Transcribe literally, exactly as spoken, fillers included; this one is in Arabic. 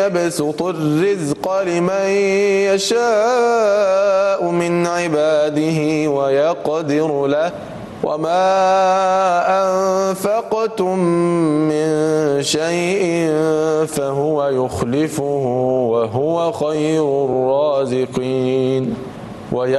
يبسط الرزق لمن يشاء من عباده ويقدر له وما أنفقتم من شيء فهو يخلفه وهو خير الرازقين.